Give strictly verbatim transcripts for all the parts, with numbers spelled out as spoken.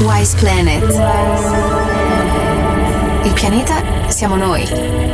Wise Planet. Il pianeta siamo noi.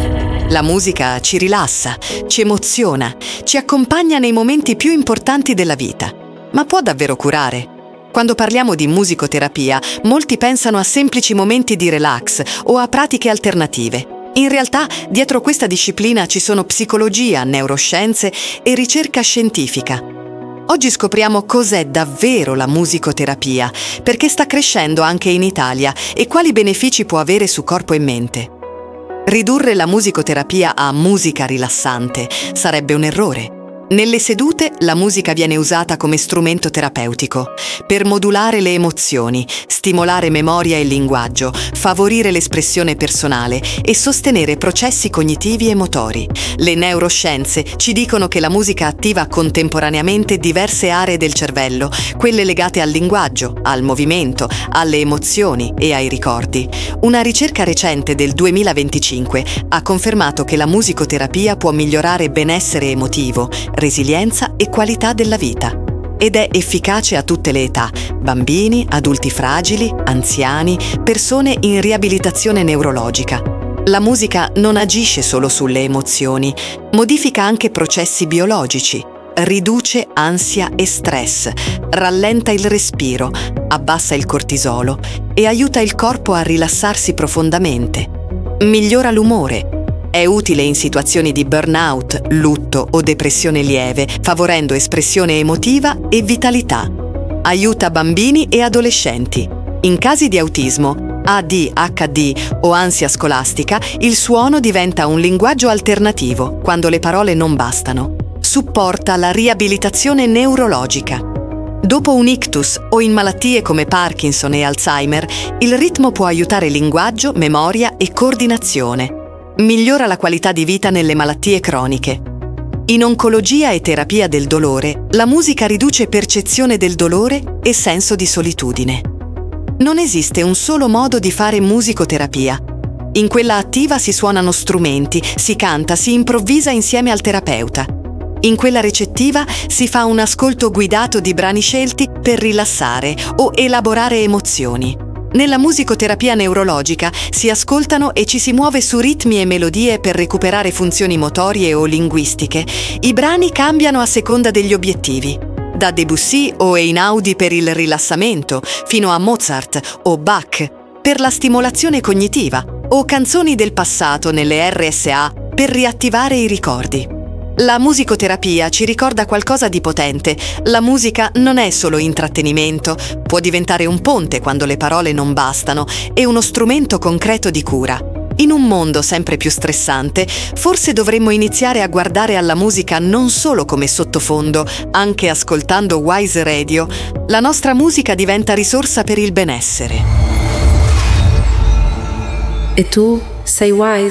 La musica ci rilassa, ci emoziona, ci accompagna nei momenti più importanti della vita. Ma può davvero curare? Quando parliamo di musicoterapia, molti pensano a semplici momenti di relax o a pratiche alternative. In realtà, dietro questa disciplina ci sono psicologia, neuroscienze e ricerca scientifica. Oggi scopriamo cos'è davvero la musicoterapia, perché sta crescendo anche in Italia e quali benefici può avere su corpo e mente. Ridurre la musicoterapia a musica rilassante sarebbe un errore. Nelle sedute la musica viene usata come strumento terapeutico per modulare le emozioni, stimolare memoria e linguaggio, favorire l'espressione personale e sostenere processi cognitivi e motori. Le neuroscienze ci dicono che la musica attiva contemporaneamente diverse aree del cervello, quelle legate al linguaggio, al movimento, alle emozioni e ai ricordi. Una ricerca recente del duemilaventicinque ha confermato che la musicoterapia può migliorare benessere emotivo, resilienza e qualità della vita. Ed è efficace a tutte le età: bambini, adulti fragili, anziani, persone in riabilitazione neurologica. La musica non agisce solo sulle emozioni, modifica anche processi biologici, riduce ansia e stress, rallenta il respiro, abbassa il cortisolo e aiuta il corpo a rilassarsi profondamente. Migliora l'umore. È utile in situazioni di burnout, lutto o depressione lieve, favorendo espressione emotiva e vitalità. Aiuta bambini e adolescenti. In casi di autismo, A D H D o ansia scolastica, il suono diventa un linguaggio alternativo quando le parole non bastano. Supporta la riabilitazione neurologica. Dopo un ictus o in malattie come Parkinson e Alzheimer, il ritmo può aiutare linguaggio, memoria e coordinazione. Migliora la qualità di vita nelle malattie croniche. In oncologia e terapia del dolore, la musica riduce percezione del dolore e senso di solitudine. Non esiste un solo modo di fare musicoterapia. In quella attiva si suonano strumenti, si canta, si improvvisa insieme al terapeuta. In quella recettiva si fa un ascolto guidato di brani scelti per rilassare o elaborare emozioni. Nella musicoterapia neurologica si ascoltano e ci si muove su ritmi e melodie per recuperare funzioni motorie o linguistiche. I brani cambiano a seconda degli obiettivi. Da Debussy o Einaudi per il rilassamento, fino a Mozart o Bach per la stimolazione cognitiva, o canzoni del passato nelle R S A per riattivare i ricordi. La musicoterapia ci ricorda qualcosa di potente. La musica non è solo intrattenimento, può diventare un ponte quando le parole non bastano e uno strumento concreto di cura. In un mondo sempre più stressante, forse dovremmo iniziare a guardare alla musica non solo come sottofondo, anche ascoltando Wise Radio. La nostra musica diventa risorsa per il benessere. E tu sei Wise?